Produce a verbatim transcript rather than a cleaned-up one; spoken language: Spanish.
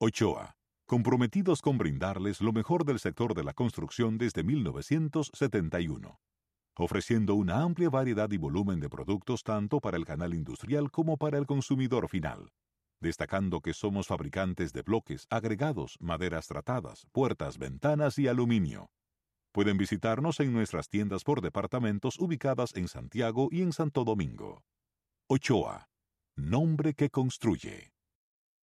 Ochoa, comprometidos con brindarles lo mejor del sector de la construcción desde mil novecientos setenta y uno, ofreciendo una amplia variedad y volumen de productos tanto para el canal industrial como para el consumidor final, destacando que somos fabricantes de bloques, agregados, maderas tratadas, puertas, ventanas y aluminio. Pueden visitarnos en nuestras tiendas por departamentos ubicadas en Santiago y en Santo Domingo. Ochoa, nombre que construye.